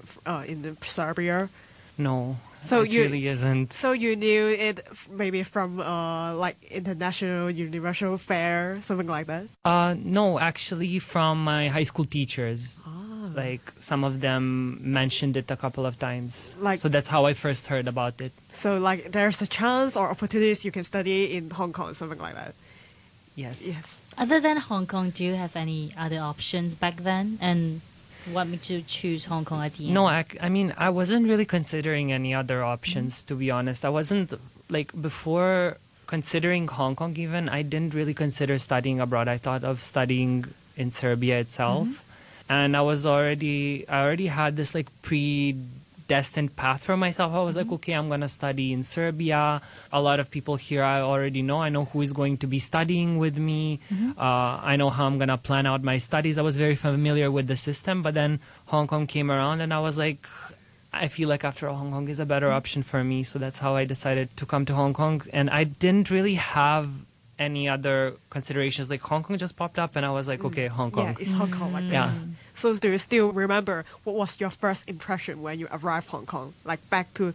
in Serbia. No, So it really isn't. So you knew it maybe from like international universal fair, something like that? No, actually from my high school teachers. Like some of them mentioned it a couple of times. Like- So that's how I first heard about it. So like there's a chance or opportunities you can study in Hong Kong, something like that. Yes. Yes. Other than Hong Kong, do you have any other options back then? And what made you choose Hong Kong at the end? No, I mean, I wasn't really considering any other options, to be honest. I wasn't, like, before considering Hong Kong even, I didn't really consider studying abroad. I thought of studying in Serbia itself. And I already had this, like, predestined path for myself. I was like, okay, I'm going to study in Serbia. A lot of people here I already know. I know who is going to be studying with me. I know how I'm going to plan out my studies. I was very familiar with the system, but then Hong Kong came around and I was like, I feel like after all, Hong Kong is a better option for me. So that's how I decided to come to Hong Kong. And I didn't really have any other considerations. Like Hong Kong just popped up and I was like, okay, Hong Kong. Yeah, it's Hong Kong like Yeah. this. So do you still remember what was your first impression when you arrived Hong Kong, like back to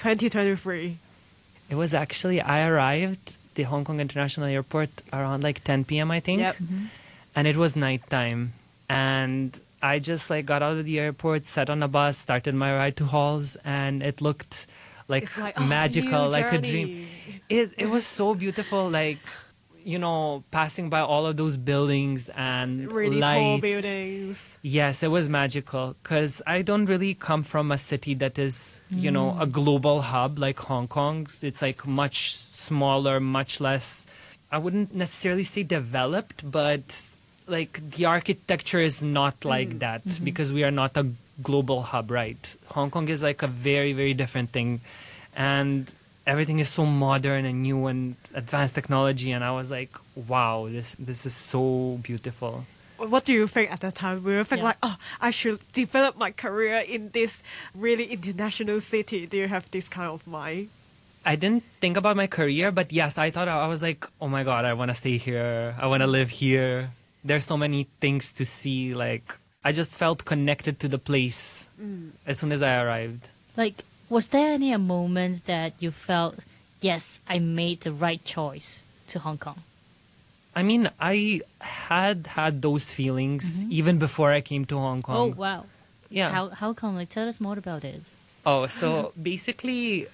2023? It was actually, I arrived the Hong Kong International Airport around like 10 p.m. I think. Yep. And it was nighttime. And I just like got out of the airport, sat on a bus, started my ride to Halls, and it looked like, It's like magical, new like a journey. dream. It was so beautiful, like, you know, passing by all of those buildings and Really lights. tall buildings. Yes, it was magical because I don't really come from a city that is, you know, a global hub like Hong Kong. It's like much smaller, much less, I wouldn't necessarily say developed, but like the architecture is not like that because we are not a global hub, right? Hong Kong is like a very, very different thing. And everything is so modern and new and advanced technology. And I was like, wow, this is so beautiful. What do you think at that time? Will you think Yeah. like, oh, I should develop my career in this really international city? Do you have this kind of mind? I didn't think about my career, but yes, I thought, I was like, oh my God, I want to stay here. I want to live here. There's so many things to see. Like, I just felt connected to the place as soon as I arrived. Like, was there any moments that you felt, yes, I made the right choice to Hong Kong? I mean, I had those feelings even before I came to Hong Kong. Oh, wow. Yeah. How come? Like, tell us more about it. Oh, so basically,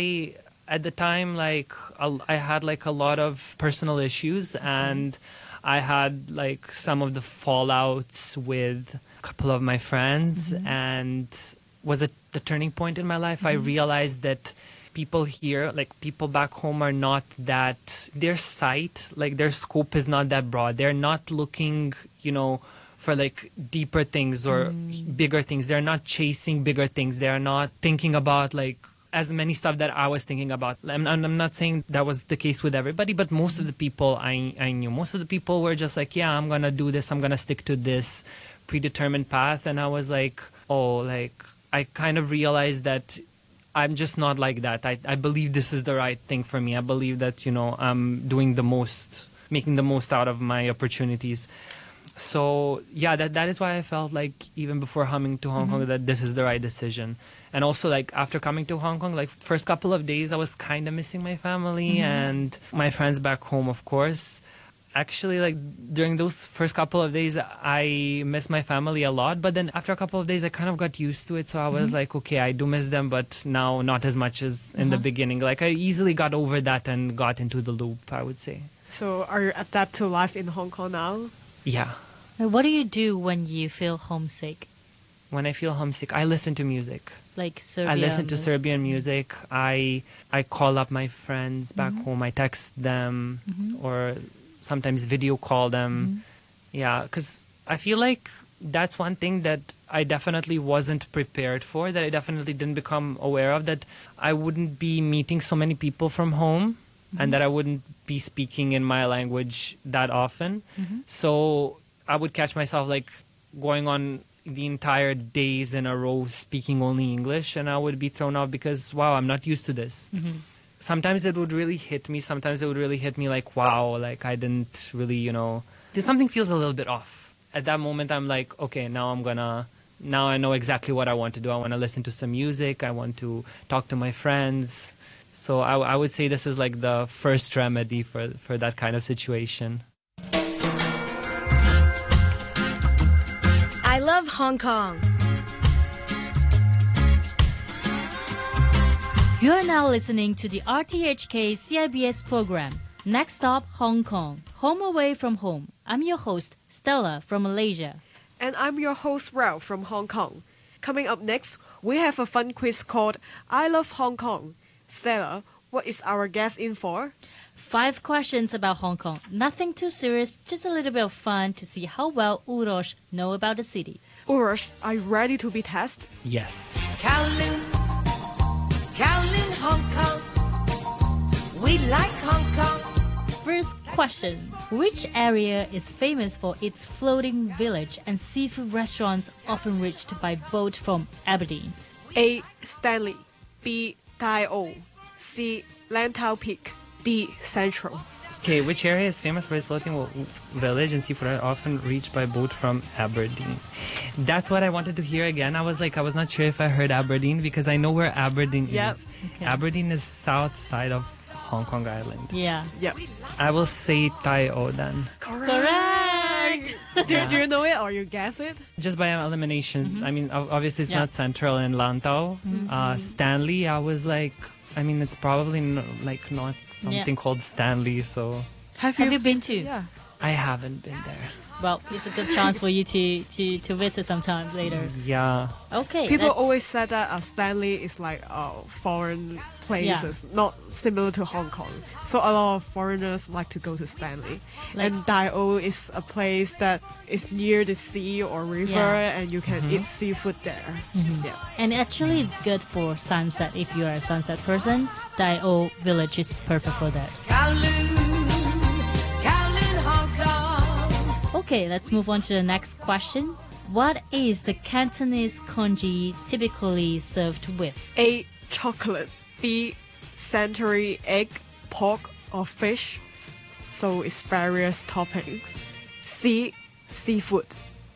at the time, like, I had like a lot of personal issues and I had like some of the fallouts with a couple of my friends and was it the turning point in my life. I realized that people here, like people back home, are not that, their sight, like their scope is not that broad. They're not looking, you know, for like deeper things or bigger things. They're not chasing bigger things. They're not thinking about like as many stuff that I was thinking about. I'm not saying that was the case with everybody, but most of the people I knew, most of the people were just like, yeah, I'm going to do this. I'm going to stick to this predetermined path. And I was like, oh, like I kind of realized that I'm just not like that. I believe this is the right thing for me. I believe that, you know, I'm doing the most, making the most out of my opportunities. So, yeah, that is why I felt like even before coming to Hong Kong that this is the right decision. And also, like, after coming to Hong Kong, like, first couple of days, I was kind of missing my family and my friends back home, of course. Actually, like, during those first couple of days, I missed my family a lot. But then after a couple of days, I kind of got used to it. So I was like, okay, I do miss them, but now not as much as in the beginning. Like, I easily got over that and got into the loop, I would say. So are you adapt to life in Hong Kong now? Yeah. Like, what do you do when you feel homesick? When I feel homesick, I listen to music. Like Serbia I listen to music? Serbian music. I call up my friends back home. I text them or sometimes video call them. Yeah, because I feel like that's one thing that I definitely wasn't prepared for, that I definitely didn't become aware of, that I wouldn't be meeting so many people from home and that I wouldn't be speaking in my language that often. So I would catch myself like going on the entire days in a row speaking only English, and I would be thrown off because, wow, I'm not used to this. Sometimes it would really hit me. Sometimes it would really hit me like, wow, like I didn't really, you know, something feels a little bit off. At that moment, I'm like, okay, now I'm gonna now I know exactly what I want to do. I want to listen to some music. I want to talk to my friends. So I would say this is like the first remedy for that kind of situation. I love Hong Kong. You are now listening to the RTHK CIBS program. Next stop, Hong Kong. Home away from home. I'm your host, Stella from Malaysia. And I'm your host, Ralph from Hong Kong. Coming up next, we have a fun quiz called I Love Hong Kong. Stella, what is our guest in for? 5 questions about Hong Kong. Nothing too serious, just a little bit of fun to see how well Urosh know about the city. Urosh, are you ready to be tested? Yes. Kowloon, Kowloon, Hong Kong. We like Hong Kong. First question. Which area is famous for its floating village and seafood restaurants often reached by boat from Aberdeen? A. Stanley. B. Tai O. C. Lantau Peak. D. Central. Okay, which area is famous for its floating village and seafood are often reached by boat from Aberdeen? That's what I wanted to hear again. I was not sure if I heard Aberdeen because I know where Aberdeen Yep. is. Okay. Aberdeen is south side of Hong Kong Island. Yeah. Yep. I will say Tai O then. Correct! Do you know it or you guess it? Just by elimination. I mean, obviously it's Yeah. not Central and Lantau. Stanley, I was like, I mean, it's probably not something called Stanley, so Have you been to? Yeah. I haven't been there. Well, it's a good chance for you to visit sometime later. Yeah. Okay. People let's- always said that Stanley is like foreign places, not similar to Hong Kong. So a lot of foreigners like to go to Stanley. Like- And Dai O is a place that is near the sea or river, Yeah. and you can eat seafood there. Yeah. And actually, it's good for sunset. If you are a sunset person, Dai O Village is perfect for that. Kowloon, Kowloon, Hong Kong. Okay, let's move on to the next question. What is the Cantonese congee typically served with? A. Chocolate. B. Century egg, pork, or fish. So it's various toppings. C. Seafood.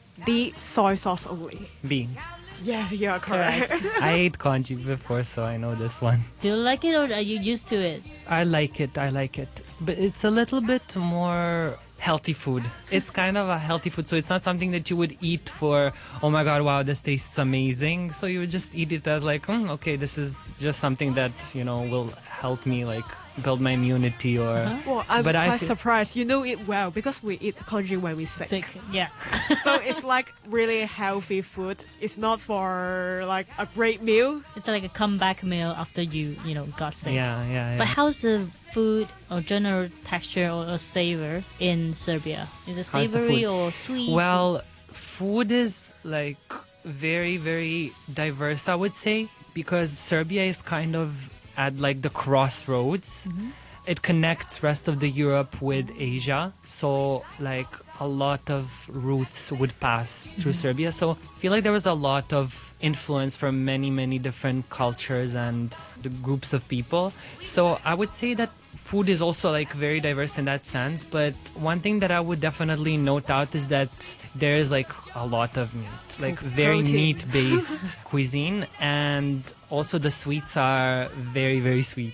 D. Soy sauce only. B. Yeah, you are correct. I ate congee before, so I know this one. Do you like it or are you used to it? I like it. But it's a little bit more healthy food. It's kind of a healthy food, so it's not something that you would eat for, oh my god, wow, this tastes amazing. So you would just eat it as like, okay, this is just something that, will help me like build my immunity or... Well, I'm But I quite feel- surprised. You know it well because we eat congee when we're sick. Sick, yeah. So it's like really healthy food. It's not for like a great meal. It's like a comeback meal after you got sick. Yeah. But how's the food or general texture or savor in Serbia? Is it How's the savory food? or sweet? Well, food is like very, very diverse, I would say, because Serbia is kind of at like the crossroads. It connects rest of the Europe with Asia, so like a lot of routes would pass through Serbia. So I feel like there was a lot of influence from many, many different cultures and the groups of people. So I would say that food is also like very diverse in that sense. But one thing that I would definitely note out is that there is like a lot of meat, like very Protein. meat-based cuisine, and also the sweets are very, very sweet.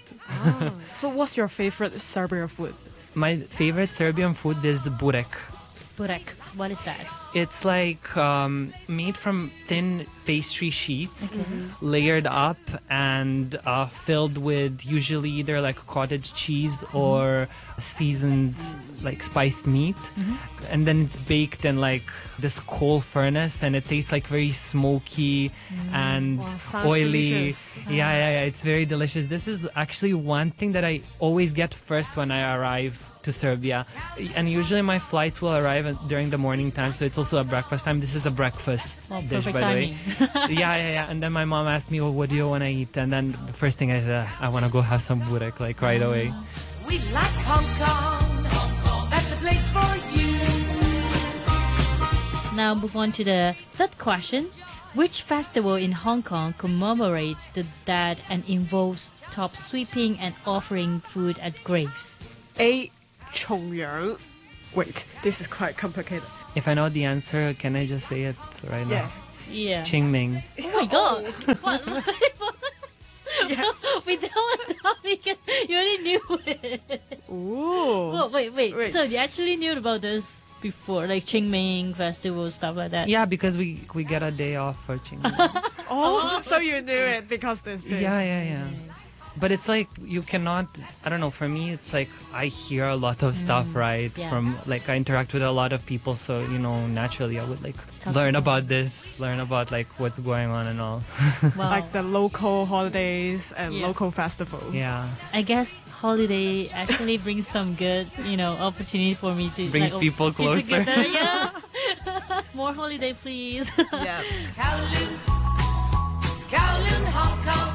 So what's your favorite Serbian food? My favorite Serbian food is burek. Burek. What is that? It's like made from thin pastry sheets, layered up and filled with usually either like cottage cheese or seasoned like spiced meat. And then it's baked in like this coal furnace, and it tastes like very smoky and Wow, sounds oily. delicious. Yeah, it's very delicious. This is actually one thing that I always get first when I arrive to Serbia, and usually my flights will arrive during the morning time, so it's also a breakfast time. This is a breakfast Well, dish, perfect by the way. timing. Yeah. And then my mom asked me, well, what do you want to eat? And then the first thing I said, I want to go have some burek, like right away. We like Hong Kong. Hong Kong. That's a place for you. Now move on to the third question. Which festival in Hong Kong commemorates the dead and involves top sweeping and offering food at graves? A. Chongyang. Wait, this is quite complicated. If I know the answer, can I just say it right Yeah. now? Yeah. Qingming. Oh my god. What? Yeah. We don't topic. You already knew it. Ooh. Oh, wait. Wait. So you actually knew about this before, like Qingming festival, stuff like that? Yeah, because we get a day off for Qingming. Oh, so you knew it because there's this. Yeah. But it's like you cannot. I don't know. For me, it's like I hear a lot of stuff, right? Yeah. From like I interact with a lot of people, so naturally I would like Talk learn about about this, learn about like what's going on and all. Wow. Like the local holidays and Yeah. local festival. Yeah, I guess holiday actually brings some good, opportunity for me to brings people be closer. together. Yeah. More holiday, please. Yeah. Kowloon, Kowloon, Hong Kong.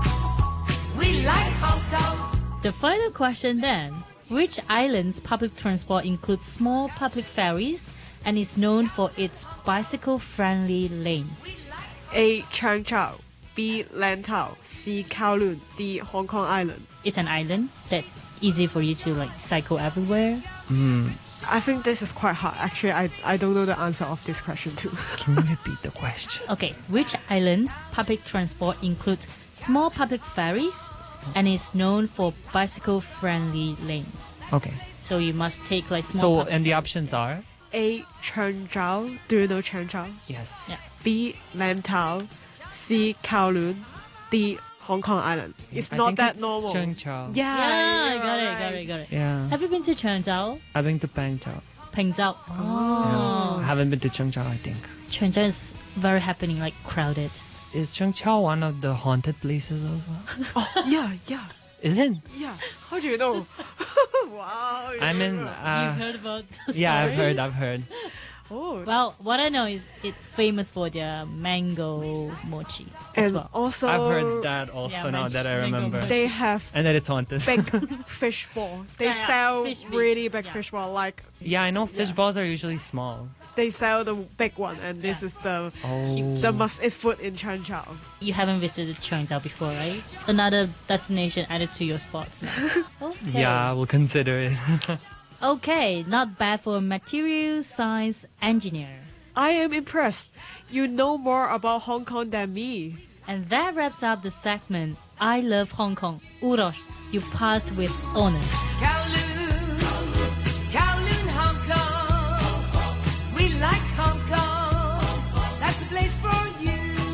We like Hong Kong. The final question then. Which island's public transport includes small public ferries and is known for its bicycle-friendly lanes? A. Cheung Chau, B. Lantau, C. Kowloon, D. Hong Kong Island. It's an island that easy for you to like cycle everywhere. I think this is quite hard. Actually, I don't know the answer of this question too. Can you repeat the question? Okay, which island's public transport includes small public ferries and is known for bicycle-friendly lanes? Okay. So you must take like small. So public and the ferries. options are A. Cheung Chau. Do you know Cheung Chau? yes. Yeah. B. Lantau, C. Kowloon, D. Hong Kong Island. It's I not think that it's normal. Cheung Chau. Yeah, you're got right. it. Yeah. Have you been to Chengzhou? I've been to Pengchao. Pengzhou. Oh. Yeah. Haven't been to Chengchao, I think. Chengzhou is very happening, like crowded. Is Chengchao one of the haunted places also? Oh, yeah. Is it? Yeah. How do you know? Wow. you I'm in. remember. You heard about the Yeah, I've stories? heard. Oh. Well, what I know is it's famous for their mango mochi as And well. also, I've heard that also Yeah, now that I mango remember. mochi. they have And that it's haunted. big fish ball. They Yeah, sell fish meat. really big Yeah. fish ball. Like Yeah, I know fish Yeah. balls are usually small. they sell the big one, and this Yeah. is the Oh. must-eat food in Changchao. You haven't visited Chengzhou before, right? Another destination added to your spots now. Okay. Yeah, we'll consider it. Okay, not bad for a material science engineer. I am impressed. You know more about Hong Kong than me. And that wraps up the segment I Love Hong Kong. Uros, you passed with honors. Kowloon, Kowloon, Hong Kong. We like Hong Kong. That's a place for you.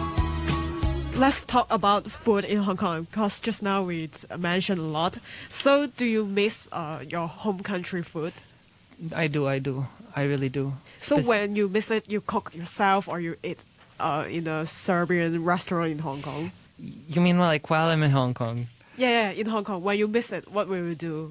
Let's talk about food in Hong Kong because just now we mentioned a lot. So, do you miss your home country food? I do. I really do. So, Spec- when you miss it, you cook yourself or you eat in a Serbian restaurant in Hong Kong? You mean like while I'm in Hong Kong? Yeah, in Hong Kong. When you miss it, what will you do?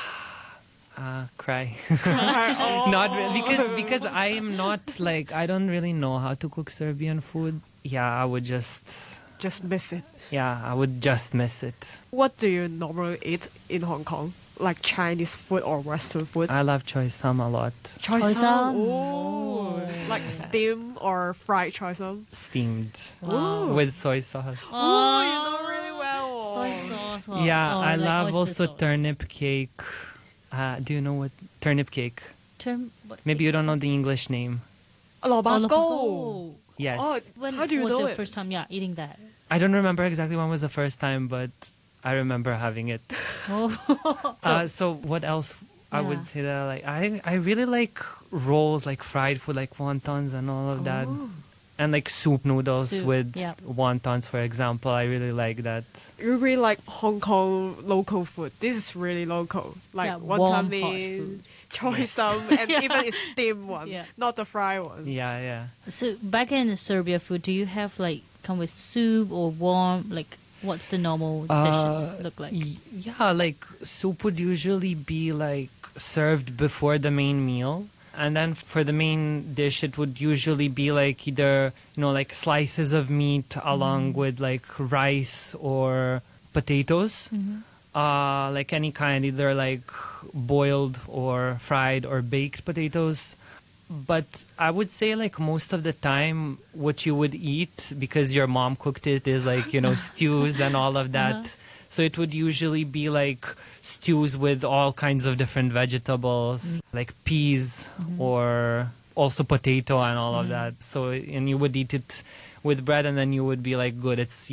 Cry. Oh. Not really, because I am not like I don't really know how to cook Serbian food. Yeah, I would just miss it. miss it. What do you normally eat in Hong Kong? Like Chinese food or Western food? I love choy sam a lot. Choy Choy sam. sam. Oh, like steam or fried choy sam. Steamed Ooh. with soy sauce. Oh, you know really well. Soy sauce. Wow. Yeah, Oh, I like love oyster also sauce. turnip cake. Do you know what turnip cake? Maybe you don't know the English name. 蘿蔔糕. Oh, Yes. Oh, when how do you was know your it? first time? Yeah, eating that. I don't remember exactly when was the first time, but I remember having it. Oh, So what else? I Yeah. would say that like I really like rolls, like fried food, like wontons and all of that, and like soup noodles Soup, with yeah. wontons, for example. I really like that. You really like Hong Kong local food. This is really local. Like Yeah, wonton warm, hot mee, food. choy sam, and even it's steamed one, Yeah. not the fried one. Yeah. so back in Serbia food, do you have like come with soup or warm? Like, what's the normal dishes look like? Yeah, like soup would usually be like served before the main meal. And then for the main dish, it would usually be like either, like slices of meat along with like rice or potatoes. Like any kind, either like boiled or fried or baked potatoes. But I would say like most of the time what you would eat, because your mom cooked it, is like, stews and all of that. So it would usually be like stews with all kinds of different vegetables, like peas or also potato and all of that. So, and you would eat it with bread, and then you would be like, good, it's